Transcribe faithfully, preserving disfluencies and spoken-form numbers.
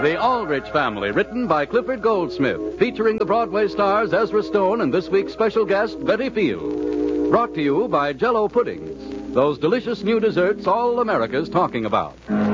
The Aldrich Family, written by Clifford Goldsmith, featuring the Broadway stars Ezra Stone and this week's special guest, Betty Field. Brought to you by Jell-O Puddings, those delicious new desserts all America's talking about.